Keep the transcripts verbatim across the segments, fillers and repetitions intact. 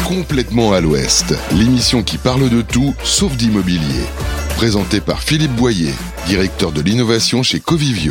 Complètement à l'Ouest, l'émission qui parle de tout sauf d'immobilier. Présentée par Philippe Boyer, directeur de l'innovation chez Covivio.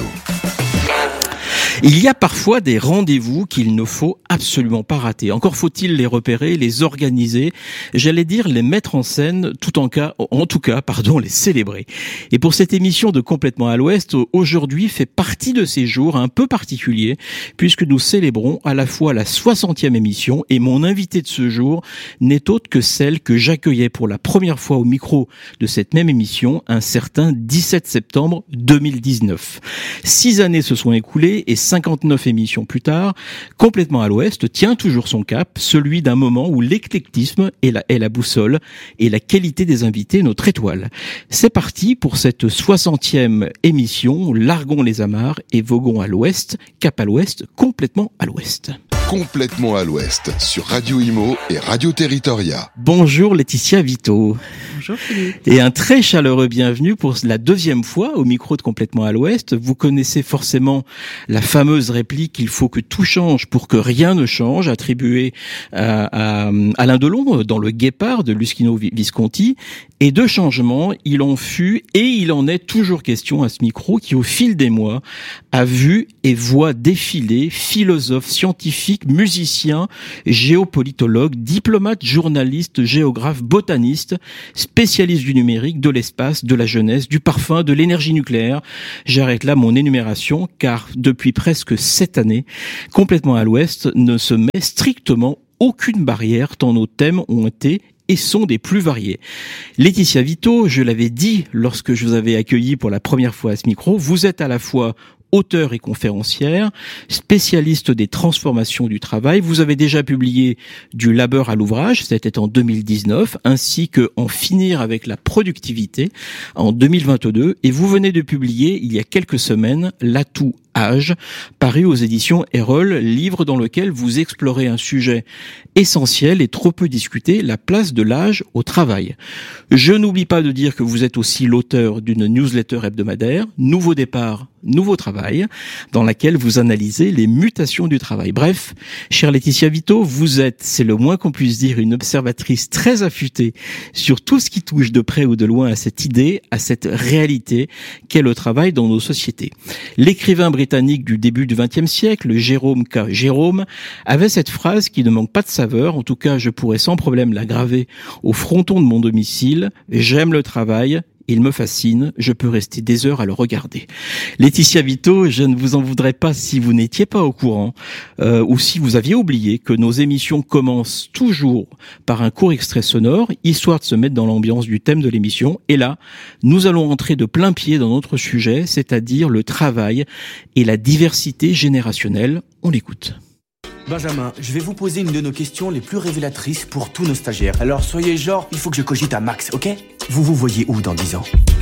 Il y a parfois des rendez-vous qu'il ne faut absolument pas rater. Encore faut-il les repérer, les organiser, j'allais dire les mettre en scène, tout en cas, en tout cas, pardon, les célébrer. Et pour cette émission de Complètement à l'Ouest, aujourd'hui fait partie de ces jours un peu particuliers, puisque nous célébrons à la fois la soixantième émission et mon invité de ce jour n'est autre que celle que j'accueillais pour la première fois au micro de cette même émission, un certain dix-sept septembre deux mille dix-neuf. Six années se sont écoulées et cinquante-neuf émissions plus tard, Complètement à l'Ouest tient toujours son cap, celui d'un moment où l'éclectisme est la, est la boussole et la qualité des invités notre étoile. C'est parti pour cette soixantième émission, largons les amarres et voguons à l'Ouest, cap à l'Ouest, complètement à l'Ouest. Complètement à l'Ouest, sur Radio Imo et Radio Territoria. Bonjour Laetitia Vito. Bonjour Philippe. Et un très chaleureux bienvenue pour la deuxième fois au micro de Complètement à l'Ouest. Vous connaissez forcément la fameuse réplique « Il faut que tout change pour que rien ne change » attribuée à, à Alain Delon dans Le Guépard de Luchino Visconti. Et de changements, il en fut et il en est toujours question à ce micro qui, au fil des mois, a vu et voit défiler philosophes, scientifiques, musiciens, géopolitologues, diplomates, journalistes, géographes, botanistes, spécialistes du numérique, de l'espace, de la jeunesse, du parfum, de l'énergie nucléaire. J'arrête là mon énumération car depuis presque sept années, Complètement à l'Ouest ne se met strictement aucune barrière tant nos thèmes ont été et sont des plus variés. Laetitia Vito, je l'avais dit lorsque je vous avais accueilli pour la première fois à ce micro, vous êtes à la fois auteur et conférencière, spécialiste des transformations du travail. Vous avez déjà publié Du labeur à l'ouvrage, c'était en deux mille dix-neuf, ainsi que En finir avec la productivité en deux mille vingt-deux. Et vous venez de publier, il y a quelques semaines, L'atout âge, paru aux éditions Erol, livre dans lequel vous explorez un sujet essentiel et trop peu discuté, la place de l'âge au travail. Je n'oublie pas de dire que vous êtes aussi l'auteur d'une newsletter hebdomadaire, Nouveau départ, nouveau travail, dans laquelle vous analysez les mutations du travail. Bref, chère Laetitia Vito, vous êtes, c'est le moins qu'on puisse dire, une observatrice très affûtée sur tout ce qui touche de près ou de loin à cette idée, à cette réalité qu'est le travail dans nos sociétés. L'écrivain britannique du début du vingtième siècle, Jérôme K. Jérôme, avait cette phrase qui ne manque pas de saveur, en tout cas je pourrais sans problème la graver au fronton de mon domicile, « J'aime le travail ». Il me fascine, je peux rester des heures à le regarder. Laetitia Vito, je ne vous en voudrais pas si vous n'étiez pas au courant euh, ou si vous aviez oublié que nos émissions commencent toujours par un court extrait sonore, histoire de se mettre dans l'ambiance du thème de l'émission. Et là, nous allons entrer de plein pied dans notre sujet, c'est-à-dire le travail et la diversité générationnelle. On l'écoute. Benjamin, je vais vous poser une de nos questions les plus révélatrices pour tous nos stagiaires. Alors soyez genre, il faut que je cogite à max, ok? Vous vous voyez où dans dix ans?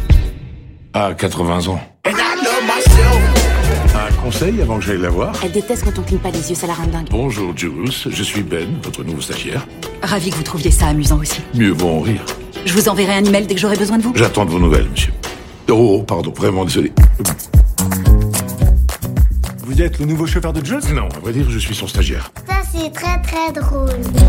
À quatre-vingts ans. Un conseil avant que j'aille la voir? Elle déteste quand on cligne pas les yeux, ça la rend dingue. Bonjour Jules, je suis Ben, votre nouveau stagiaire. Ravi que vous trouviez ça amusant aussi. Mieux vaut en rire. Je vous enverrai un email dès que j'aurai besoin de vous. J'attends de vos nouvelles, monsieur. Oh, pardon, vraiment désolé. Vous êtes le nouveau chauffeur de Jules? Non, à vrai dire, je suis son stagiaire. Ça, c'est très très drôle.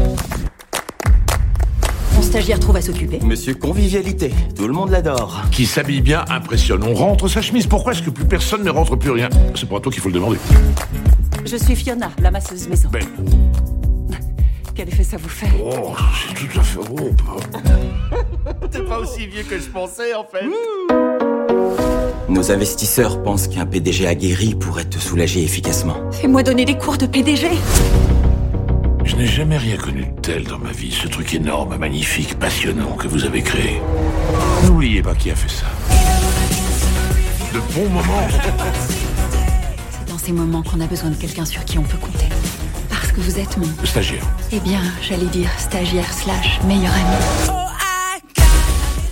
Mon stagiaire trouve à s'occuper. Monsieur Convivialité, tout le monde l'adore. Qui s'habille bien impressionne. On rentre sa chemise. Pourquoi est-ce que plus personne ne rentre plus rien? C'est pas à toi qu'il faut le demander. Je suis Fiona, la masseuse maison. Ben. Quel effet ça vous fait? Oh, c'est tout à fait... Oh, T'es pas aussi vieux que je pensais, en fait. Nos investisseurs pensent qu'un P D G aguerri pourrait te soulager efficacement. Fais-moi donner des cours de P D G. Je n'ai jamais rien connu de tel dans ma vie. Ce truc énorme, magnifique, passionnant que vous avez créé. N'oubliez pas qui a fait ça. De bons moments. C'est dans ces moments qu'on a besoin de quelqu'un sur qui on peut compter. Parce que vous êtes mon... Stagiaire. Eh bien, j'allais dire stagiaire slash meilleur ami.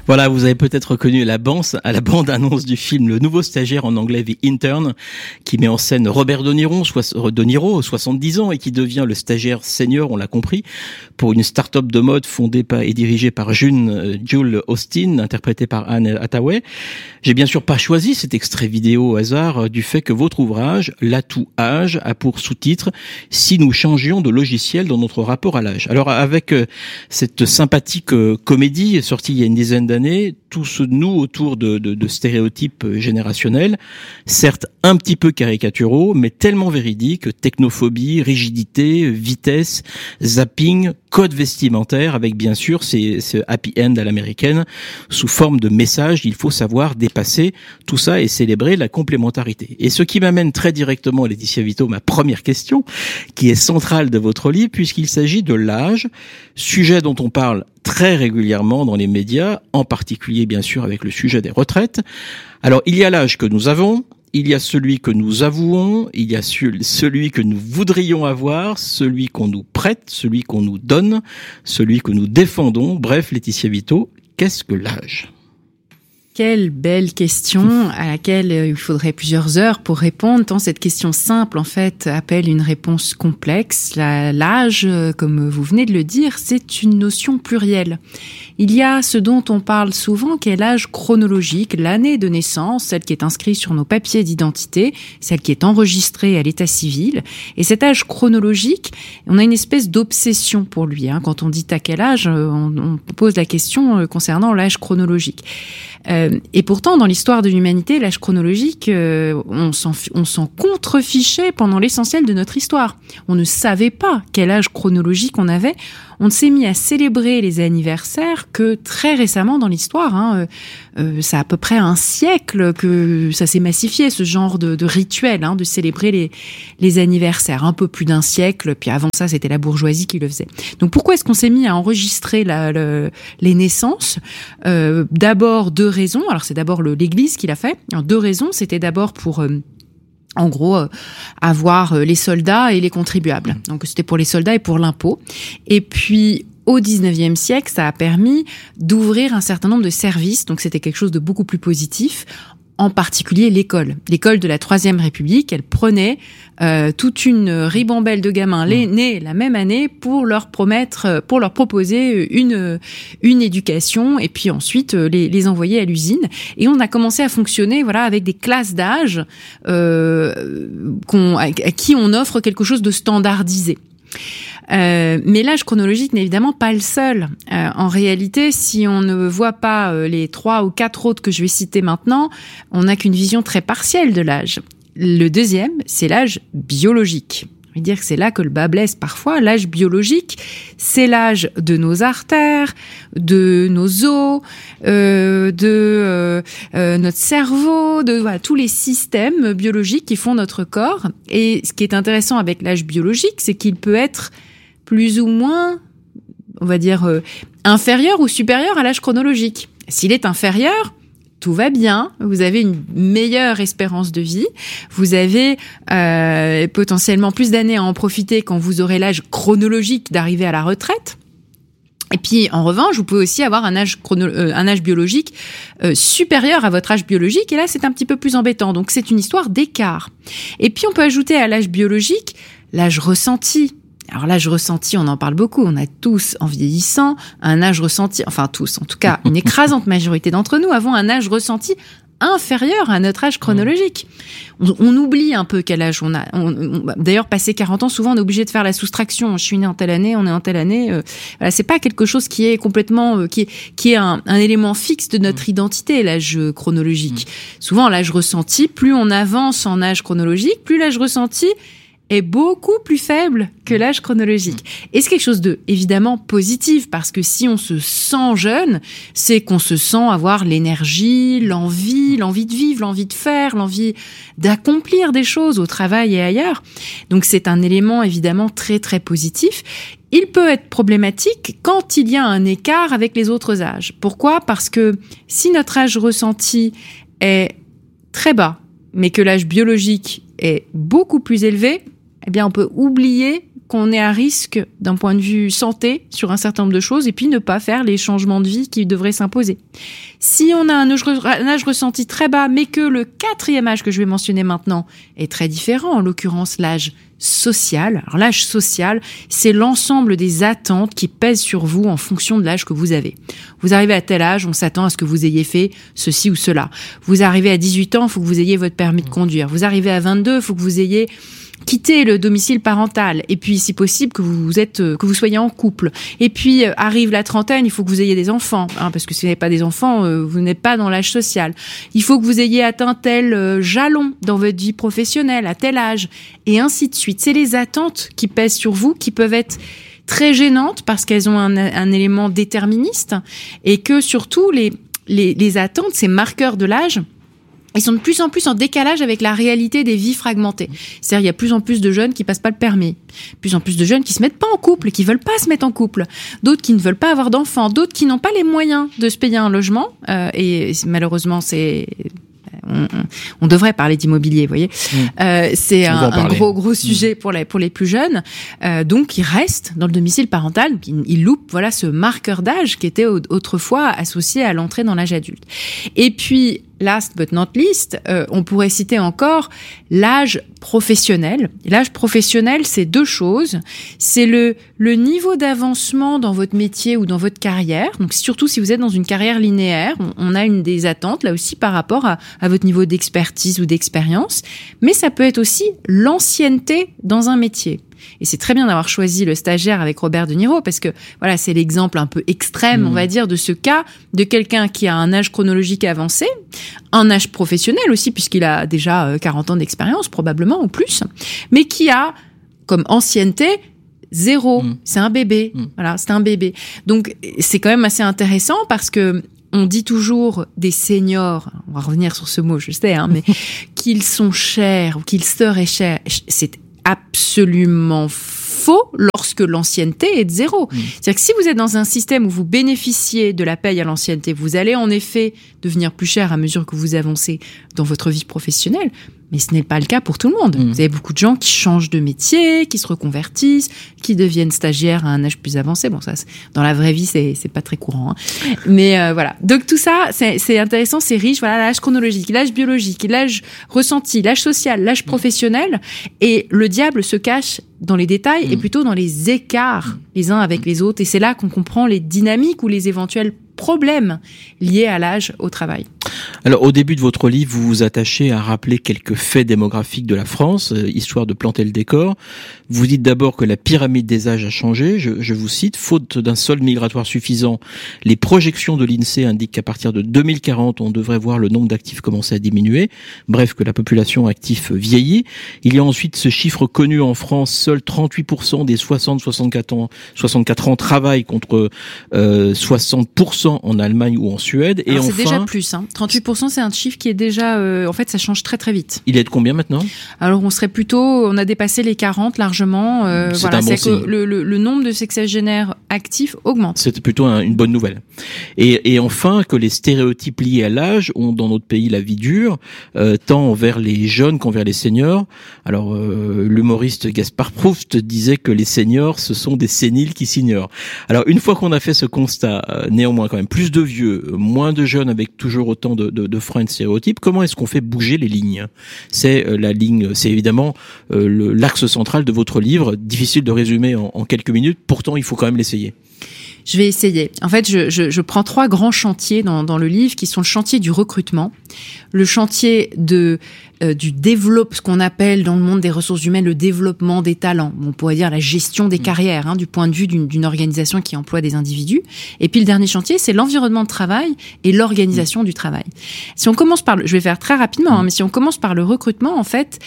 Voilà, vous avez peut-être reconnu la bande, à la bande-annonce du film Le Nouveau Stagiaire, en anglais The Intern, qui met en scène Robert De Niro, so- De Niro, soixante-dix ans, et qui devient le stagiaire senior, on l'a compris, pour une start-up de mode fondée par, et dirigée par June, Jules Austin, interprétée par Anne Hathaway. J'ai bien sûr pas choisi cet extrait vidéo au hasard du fait que votre ouvrage, L'atout âge, a pour sous-titre « Si nous changions de logiciel dans notre rapport à l'âge ». Alors avec euh, cette sympathique euh, comédie sortie il y a une dizaine d'années, tout se noue autour de, de, de stéréotypes générationnels, certes un petit peu caricaturaux, mais tellement véridiques: technophobie, rigidité, vitesse, zapping, code vestimentaire, avec bien sûr ces, ce happy end à l'américaine sous forme de message. Il faut savoir dépasser tout ça et célébrer la complémentarité. Et ce qui m'amène très directement, Laetitia Vito, ma première question, qui est centrale de votre livre, puisqu'il s'agit de l'âge, sujet dont on parle très régulièrement dans les médias, en particulier bien sûr avec le sujet des retraites. Alors il y a l'âge que nous avons, il y a celui que nous avouons, il y a celui que nous voudrions avoir, celui qu'on nous prête, celui qu'on nous donne, celui que nous défendons. Bref, Laetitia Vito, qu'est-ce que l'âge ? Quelle belle question à laquelle il faudrait plusieurs heures pour répondre, tant cette question simple, en fait, appelle une réponse complexe. La, l'âge, comme vous venez de le dire, c'est une notion plurielle. Il y a ce dont on parle souvent, qui est l'âge chronologique, l'année de naissance, celle qui est inscrite sur nos papiers d'identité, celle qui est enregistrée à l'état civil. Et cet âge chronologique, on a une espèce d'obsession pour lui. Hein. Quand on dit à quel âge, on, on pose la question concernant l'âge chronologique. Euh, et pourtant, dans l'histoire de l'humanité, l'âge chronologique, euh, on s'en, on s'en contrefichait pendant l'essentiel de notre histoire. On ne savait pas quel âge chronologique on avait. On ne s'est mis à célébrer les anniversaires que très récemment dans l'histoire. Hein. Euh, ça a à peu près un siècle que ça s'est massifié, ce genre de, de rituel, hein, de célébrer les, les anniversaires. Un peu plus d'un siècle, puis avant ça, c'était la bourgeoisie qui le faisait. Donc pourquoi est-ce qu'on s'est mis à enregistrer la, le, les naissances ? euh, D'abord, deux raisons. Alors c'est d'abord le, l'Église qui l'a fait. Alors, deux raisons. C'était d'abord pour... Euh, En gros, euh, avoir euh, les soldats et les contribuables. Donc, c'était pour les soldats et pour l'impôt. Et puis, au dix-neuvième siècle, ça a permis d'ouvrir un certain nombre de services. Donc, c'était quelque chose de beaucoup plus positif. En particulier l'école. L'école de la Troisième République, elle prenait euh, toute une ribambelle de gamins mmh. nés la même année pour leur promettre, pour leur proposer une une éducation et puis ensuite les, les envoyer à l'usine. Et on a commencé à fonctionner, voilà, avec des classes d'âge euh, qu'on, à, à qui on offre quelque chose de standardisé. Euh, mais l'âge chronologique n'est évidemment pas le seul. Euh, en réalité, si on ne voit pas euh, les trois ou quatre autres que je vais citer maintenant, on n'a qu'une vision très partielle de l'âge. Le deuxième, c'est l'âge biologique. Je veux dire que c'est là que le bas blesse parfois. L'âge biologique, c'est l'âge de nos artères, de nos os, euh, de euh, euh, notre cerveau, de voilà, tous les systèmes biologiques qui font notre corps. Et ce qui est intéressant avec l'âge biologique, c'est qu'il peut être plus ou moins, on va dire, euh, inférieur ou supérieur à l'âge chronologique. S'il est inférieur, tout va bien, vous avez une meilleure espérance de vie, vous avez euh, potentiellement plus d'années à en profiter quand vous aurez l'âge chronologique d'arriver à la retraite. Et puis, en revanche, vous pouvez aussi avoir un âge chrono, euh, un âge biologique euh, supérieur à votre âge biologique, et là, c'est un petit peu plus embêtant. Donc, c'est une histoire d'écart. Et puis, on peut ajouter à l'âge biologique l'âge ressenti. Alors l'âge ressenti, on en parle beaucoup. On a tous, en vieillissant, un âge ressenti, enfin tous, en tout cas, une écrasante majorité d'entre nous avons un âge ressenti inférieur à notre âge chronologique. On, on oublie un peu quel âge on a. On, on, d'ailleurs, passé quarante ans, souvent on est obligé de faire la soustraction. Je suis né en telle année, on est en telle année. Euh, voilà, c'est pas quelque chose qui est complètement, euh, qui est, qui est un, un élément fixe de notre identité, l'âge chronologique. Souvent, l'âge ressenti, plus on avance en âge chronologique, plus l'âge ressenti est beaucoup plus faible que l'âge chronologique. Et c'est quelque chose de, évidemment, positif, parce que si on se sent jeune, c'est qu'on se sent avoir l'énergie, l'envie, l'envie de vivre, l'envie de faire, l'envie d'accomplir des choses au travail et ailleurs. Donc c'est un élément, évidemment, très, très positif. Il peut être problématique quand il y a un écart avec les autres âges. Pourquoi ? Parce que si notre âge ressenti est très bas, mais que l'âge biologique est beaucoup plus élevé, eh bien, on peut oublier qu'on est à risque d'un point de vue santé sur un certain nombre de choses et puis ne pas faire les changements de vie qui devraient s'imposer. Si on a un âge, un âge ressenti très bas, mais que le quatrième âge que je vais mentionner maintenant est très différent, en l'occurrence l'âge social. Alors l'âge social, c'est l'ensemble des attentes qui pèsent sur vous en fonction de l'âge que vous avez. Vous arrivez à tel âge, on s'attend à ce que vous ayez fait ceci ou cela. Vous arrivez à dix-huit ans, il faut que vous ayez votre permis de conduire. Vous arrivez à vingt-deux, il faut que vous ayez quitté le domicile parental. Et puis, si possible, que vous êtes, que vous soyez en couple. Et puis, euh, arrive la trentaine, il faut que vous ayez des enfants. Hein, parce que si vous n'avez pas des enfants, euh, vous n'êtes pas dans l'âge social. Il faut que vous ayez atteint tel euh, jalon dans votre vie professionnelle, à tel âge. Et ainsi de suite. C'est les attentes qui pèsent sur vous, qui peuvent être très gênantes parce qu'elles ont un, un élément déterministe. Et que, surtout, les, les, les attentes, ces marqueurs de l'âge, ils sont de plus en plus en décalage avec la réalité des vies fragmentées. C'est-à-dire, il y a de plus en plus de jeunes qui passent pas le permis. De plus en plus de jeunes qui se mettent pas en couple, qui veulent pas se mettre en couple. D'autres qui ne veulent pas avoir d'enfants. D'autres qui n'ont pas les moyens de se payer un logement. Euh, et malheureusement, c'est... On, on, on devrait parler d'immobilier, vous voyez. Mmh. Euh, c'est un, un gros gros sujet mmh. pour les pour les plus jeunes. Euh, donc ils restent dans le domicile parental, donc ils, ils loupent voilà ce marqueur d'âge qui était autrefois associé à l'entrée dans l'âge adulte. Et puis last but not least, euh, on pourrait citer encore l'âge professionnel. L'âge professionnel, c'est deux choses. C'est le le niveau d'avancement dans votre métier ou dans votre carrière. Donc surtout si vous êtes dans une carrière linéaire, on, on a une des attentes là aussi par rapport à, à votre niveau d'expertise ou d'expérience. Mais ça peut être aussi l'ancienneté dans un métier. Et c'est très bien d'avoir choisi le stagiaire avec Robert De Niro parce que voilà, c'est l'exemple un peu extrême, mmh. on va dire, de ce cas de quelqu'un qui a un âge chronologique avancé, un âge professionnel aussi puisqu'il a déjà quarante ans d'expérience probablement ou plus, mais qui a comme ancienneté zéro. Mmh. C'est un bébé. Mmh. Voilà, c'est un bébé. Donc c'est quand même assez intéressant parce que on dit toujours des seniors, on va revenir sur ce mot, je sais, hein, mais qu'ils sont chers ou qu'ils seraient chers. C'est absolument faux lorsque l'ancienneté est de zéro. Mmh. C'est-à-dire que si vous êtes dans un système où vous bénéficiez de la paye à l'ancienneté, vous allez en effet devenir plus cher à mesure que vous avancez dans votre vie professionnelle. Mais ce n'est pas le cas pour tout le monde. Mmh. Vous avez beaucoup de gens qui changent de métier, qui se reconvertissent, qui deviennent stagiaires à un âge plus avancé. Bon, ça, dans la vraie vie, c'est, c'est pas très courant. Hein. Mais euh, voilà. Donc tout ça, c'est, c'est intéressant, c'est riche. Voilà, l'âge chronologique, l'âge biologique, l'âge ressenti, l'âge social, l'âge mmh. professionnel. Et le diable se cache dans les détails mmh. et plutôt dans les écarts mmh. les uns avec les autres. Et c'est là qu'on comprend les dynamiques ou les éventuels problèmes liés à l'âge au travail. Alors, au début de votre livre, vous vous attachez à rappeler quelques faits démographiques de la France, euh, histoire de planter le décor. Vous dites d'abord que la pyramide des âges a changé. Je, je vous cite, faute d'un solde migratoire suffisant, les projections de l'INSEE indiquent qu'à partir de deux mille quarante, on devrait voir le nombre d'actifs commencer à diminuer. Bref, que la population active vieillit. Il y a ensuite ce chiffre connu en France, seuls trente-huit pour cent des soixante à soixante-quatre ans, soixante-quatre ans travaillent contre euh, soixante pour cent en Allemagne ou en Suède. Et alors, enfin, c'est déjà plus, hein. trente-huit pour cent, c'est un chiffre qui est déjà... Euh, en fait, ça change très très vite. Il est de combien maintenant ? Alors, on serait plutôt... On a dépassé les quarante largement. Euh, c'est voilà, un bon c'est signe. que le, le, le nombre de sexagénaires actifs augmente. C'est plutôt un, une bonne nouvelle. Et, et enfin, que les stéréotypes liés à l'âge ont dans notre pays la vie dure, euh, tant envers les jeunes qu'envers les seniors. Alors, euh, l'humoriste Gaspard Proust disait que les seniors, ce sont des séniles qui s'ignorent. Alors, une fois qu'on a fait ce constat, euh, néanmoins quand même, plus de vieux, moins de jeunes avec toujours autant de, de, de freins et de stéréotypes, comment est-ce qu'on fait bouger les lignes ? C'est euh, la ligne, c'est évidemment euh, le, l'axe central de votre livre, difficile de résumer en, en quelques minutes, pourtant il faut quand même l'essayer. Je vais essayer. En fait, je, je, je prends trois grands chantiers dans, dans le livre qui sont le chantier du recrutement, le chantier de euh, du développement, ce qu'on appelle dans le monde des ressources humaines le développement des talents. On pourrait dire la gestion des mmh. carrières, hein, du point de vue d'une, d'une organisation qui emploie des individus. Et puis le dernier chantier, c'est l'environnement de travail et l'organisation mmh. du travail. Si on commence par, le, je vais faire très rapidement, mmh. hein, mais si on commence par le recrutement, en fait,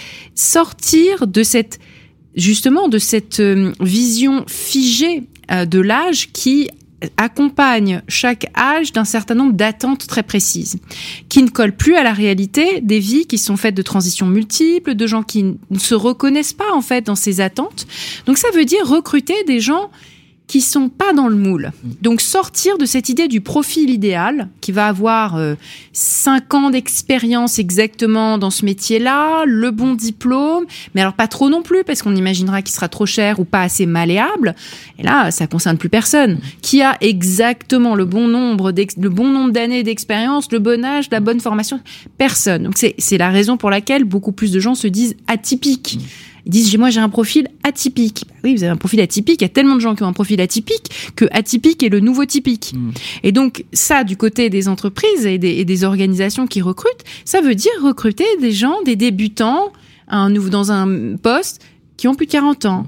sortir de cette justement de cette euh, vision figée euh, de l'âge qui accompagne chaque âge d'un certain nombre d'attentes très précises, qui ne collent plus à la réalité des vies qui sont faites de transitions multiples, de gens qui ne se reconnaissent pas en fait dans ces attentes. Donc ça veut dire recruter des gens qui sont pas dans le moule. Donc sortir de cette idée du profil idéal qui va avoir euh, cinq ans d'expérience exactement dans ce métier-là, le bon diplôme, mais alors pas trop non plus parce qu'on imaginera qu'il sera trop cher ou pas assez malléable. Et là, ça concerne plus personne. Qui a exactement le bon nombre, d'ex- le bon nombre d'années d'expérience, le bon âge, la bonne formation? Personne. Donc c'est, c'est la raison pour laquelle beaucoup plus de gens se disent atypiques. Ils disent, moi j'ai un profil atypique. Oui, vous avez un profil atypique. Il y a tellement de gens qui ont un profil atypique que atypique est le nouveau typique. Mmh. Et donc ça, du côté des entreprises et des, et des organisations qui recrutent, ça veut dire recruter des gens, des débutants, un, dans un poste qui ont plus de quarante ans,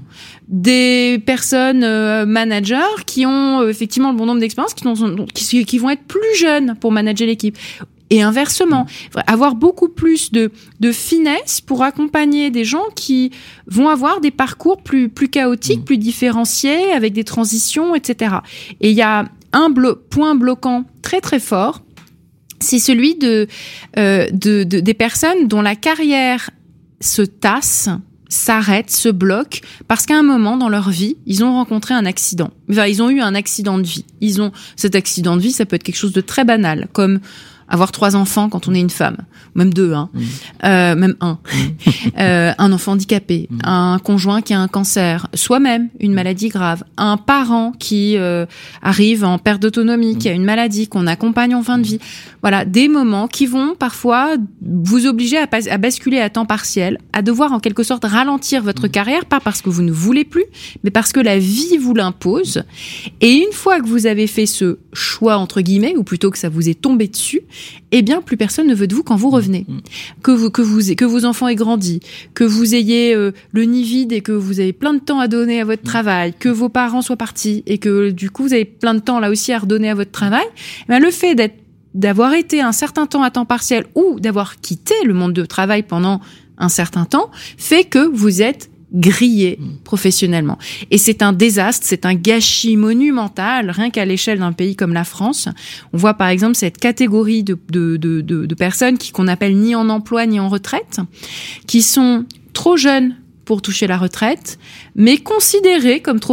des personnes euh, managers qui ont euh, effectivement le bon nombre d'expériences, qui, ont, qui, qui vont être plus jeunes pour manager l'équipe. Et inversement, avoir beaucoup plus de, de finesse pour accompagner des gens qui vont avoir des parcours plus, plus chaotiques, mmh. plus différenciés, avec des transitions, et cetera. Et il y a un blo- point bloquant très très fort, c'est celui de, euh, de, de, des personnes dont la carrière se tasse, s'arrête, se bloque, parce qu'à un moment dans leur vie, ils ont rencontré un accident. Enfin, ils ont eu un accident de vie. Ils ont, cet accident de vie, ça peut être quelque chose de très banal, comme avoir trois enfants quand on est une femme, même deux, hein, mmh. euh, même un, mmh. euh, un enfant handicapé, mmh. un conjoint qui a un cancer, soi-même une maladie grave, un parent qui euh, arrive en perte d'autonomie, mmh. qui a une maladie qu'on accompagne en fin de vie. Voilà, des moments qui vont parfois vous obliger à, pas, à basculer à temps partiel, à devoir en quelque sorte ralentir votre mmh. carrière, pas parce que vous ne voulez plus, mais parce que la vie vous l'impose. Et une fois que vous avez fait ce choix entre guillemets, ou plutôt que ça vous est tombé dessus, eh bien, plus personne ne veut de vous quand vous revenez. Mmh. Que vous, que vous, que vos enfants aient grandi, que vous ayez euh, le nid vide et que vous avez plein de temps à donner à votre mmh. travail, que vos parents soient partis et que, du coup, vous avez plein de temps là aussi à redonner à votre travail. Eh bien, le fait d'être, d'avoir été un certain temps à temps partiel ou d'avoir quitté le monde du travail pendant un certain temps fait que vous êtes grillé professionnellement. Et c'est un désastre, c'est un gâchis monumental, rien qu'à l'échelle d'un pays comme la France. On voit par exemple cette catégorie de, de, de, de, de personnes qui, qu'on appelle ni en emploi ni en retraite, qui sont trop jeunes pour toucher la retraite, mais considérées comme trop